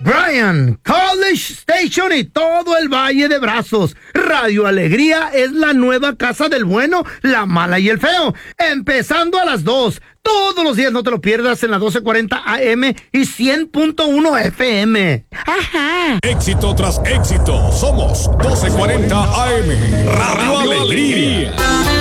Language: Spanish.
Bryan, College Station y todo el Valle de Brazos. Radio Alegría es la nueva casa del bueno, la mala y el feo. Empezando a las 2. Todos los días, no te lo pierdas, en la 1240 AM y 100.1 FM. Ajá. Éxito tras éxito. Somos 1240 AM. Radio Alegría.